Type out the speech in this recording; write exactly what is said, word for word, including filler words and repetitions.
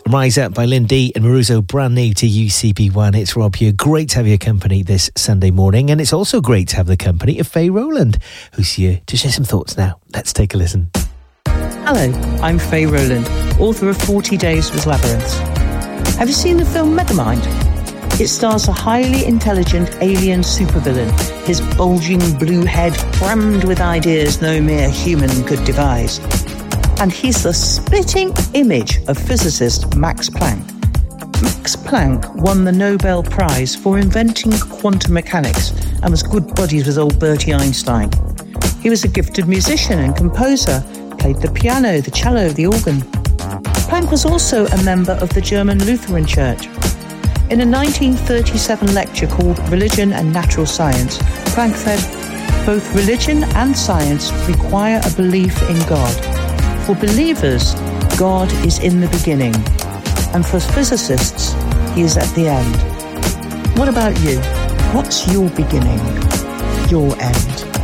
Rise Up by Lynn D and Maruso, brand new to U C B one. It's Rob here. Great to have your company this Sunday morning, and it's also great to have the company of Faye Rowland, who's here to share some thoughts now. Let's take a listen. Hello, I'm Faye Rowland, author of forty days with Labyrinths. Have you seen the film Megamind? It stars a highly intelligent alien supervillain, his bulging blue head crammed with ideas no mere human could devise. And he's the spitting image of physicist Max Planck. Max Planck won the Nobel Prize for inventing quantum mechanics and was good buddies with old Bertie Einstein. He was a gifted musician and composer, played the piano, the cello, the organ. Planck was also a member of the German Lutheran Church. In a nineteen thirty-seven lecture called Religion and Natural Science, Planck said, "Both religion and science require a belief in God. For believers, God is in the beginning, and for physicists, he is at the end." What about you? What's your beginning? Your end?